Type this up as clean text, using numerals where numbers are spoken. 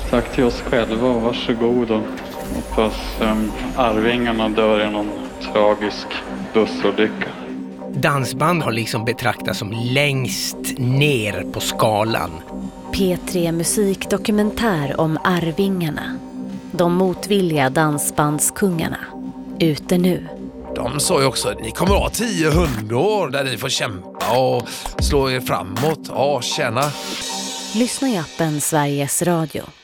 Tack till oss själva och varsågod. Och hoppas Arvingarna dör i någon tragisk bussolycka. Dansband har liksom betraktats som längst ner på skalan. P3 musikdokumentär om Arvingarna. De motvilliga dansbandskungarna. Ute nu. De sa ju också att ni kommer att ha 10 hundår där ni får kämpa och slå er framåt. Ja, tjena. Lyssna i appen Sveriges Radio.